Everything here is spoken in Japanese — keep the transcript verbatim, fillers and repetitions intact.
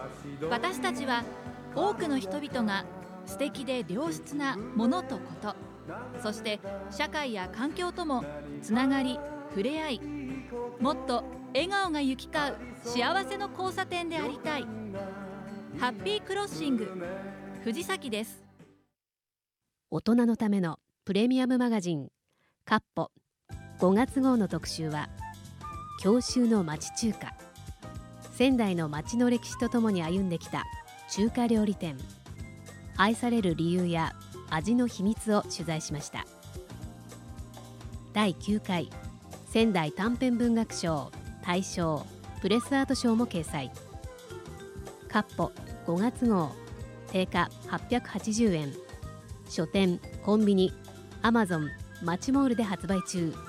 私たちは多くの人々が素敵で良質なものとこと、そして社会や環境ともつながり触れ合い、もっと笑顔が行き交う幸せの交差点でありたい。ハッピークロッシング藤崎です。 大人のためのプレミアムマガジンカッポごがつ号の特集は、郷愁の町中華。仙台の町の歴史とともに歩んできた中華料理店、愛される理由や味の秘密を取材しました。だいきゅうかい仙台短編文学賞大賞プレスアート賞も掲載。カッポごがつ号、定価はっぴゃくはちじゅうえん、書店、コンビニ、アマゾン、マチモールで発売中。